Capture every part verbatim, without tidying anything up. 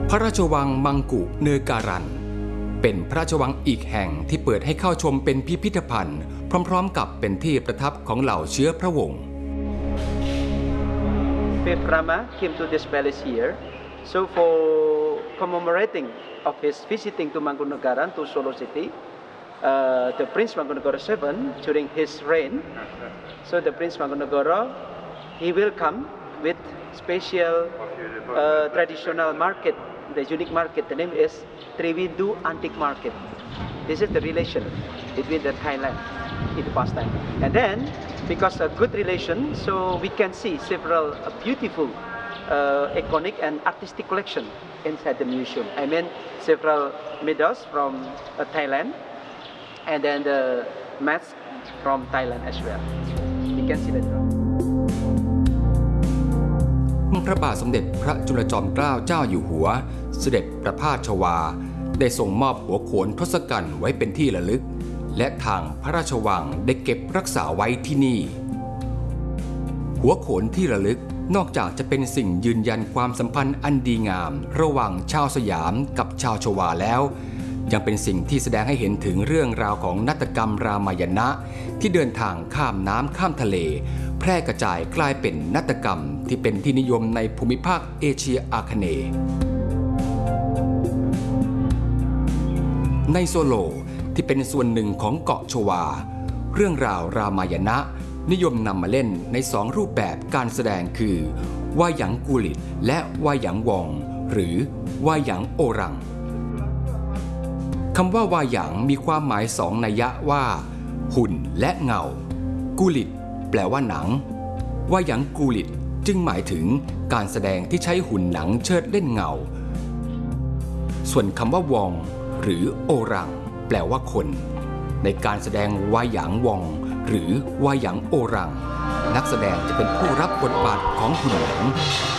พระราชวังมังกุเนการันเป็นพระราชวังอีกแห่งที่เปิดให้เข้าชมเป็นพิพิธภัณฑ์พร้อมๆกับเป็นที่ประทับของเหล่าเชื้อพระวงศ์ Philip Rama came to this palace here, so for commemorating of his visiting to Mangkunagaran to Solo City, uh, the Prince Mangkunagara the seventh during his reign, so the Prince Mangkunagara he will come with special uh, traditional market, the unique market. The name is Triwindu Antique Market. This is the relation between the Thailand in the past time. And then, because of good relation, so we can see several uh, beautiful, uh, iconic and artistic collection inside the museum. I mean, several medals from uh, Thailand, and then the masks from Thailand as well. You can see that. พระบาทสมเด็จพระจุลจอมเกล้าเจ้าอยู่หัวเสด็จประพาสชวาได้ทรงมอบหัวโขนทศกัณฐ์ไว้เป็นที่ระลึกและทางพระราชวังได้เก็บรักษาไว้ที่นี่หัวโขนที่ระลึกนอกจากจะเป็นสิ่งยืนยันความสัมพันธ์อันดีงามระหว่างชาวสยามกับชาวชวาแล้วยังเป็นสิ่งที่แสดงให้เห็นถึงเรื่องราวของนาฏกรรมรามายณะที่เดินทางข้ามน้ำข้ามทะเลแพร่กระจายกลายเป็นนาฏกรรมที่เป็นที่นิยมในภูมิภาคเอเชียอาคเนย์ในโซโลที่เป็นส่วนหนึ่งของเกาะชวาเรื่องราวรามายณะนิยมนำมาเล่นในสองรูปแบบการแสดงคือวาหยังกูลิตและวาหยังวองหรือวาหยังโอรังคำว่าวาหยังมีความหมายสองนัยยะว่าหุ่นและเงากูลิตแปลว่าหนังวาหยังกูลิตจึงหมายถึงการแสดงที่ใช้หุ่นหนังเชิดเล่นเงาส่วนคำว่าวองหรือโอรังแปลว่าคนในการแสดงวาหยังวองหรือวาหยังโอรังนักแสดงจะเป็นผู้รับบทบาทของหุ่นหนัง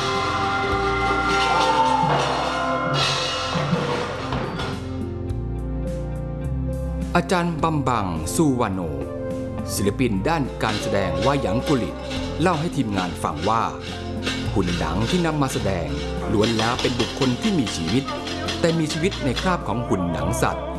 อาจารย์บัมบังซูวาโนศิลปินด้านการแสดงวาหยังกุลิตเล่าให้ทีมงานฟังว่าหุ่นหนังที่นำมาแสดงล้วนแล้วเป็นบุคคลที่มีชีวิตแต่มีชีวิตในคราบของหุ่นหนังสัตว์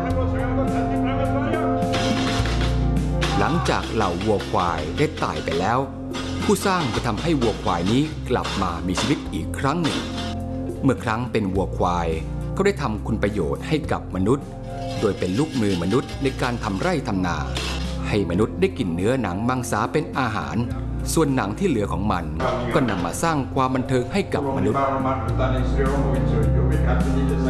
หลังจากเหล่าวัวควายได้ตายไปแล้วผู้สร้างจะทำให้วัวควายนี้กลับมามีชีวิตอีกครั้งหนึ่งเมื่อครั้งเป็นวัวควายก็ได้ทำคุณประโยชน์ให้กับมนุษย์โดยเป็นลูกมือมนุษย์ในการทำไร่ทำนาให้มนุษย์ได้กินเนื้อหนังมังสาเป็นอาหารส่วนหนังที่เหลือของมันก็นำมาสร้างความบันเทิงให้กับมนุษย์